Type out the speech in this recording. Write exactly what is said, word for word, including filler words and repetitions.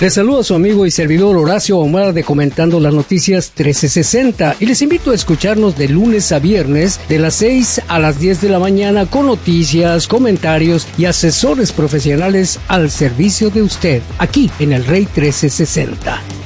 Les saluda su amigo y servidor Horacio Ahumada de Comentando las Noticias trece sesenta y les invito a escucharnos de lunes a viernes de las seis a las diez de la mañana con noticias, comentarios y asesores profesionales al servicio de usted, aquí en el Rey trece sesenta.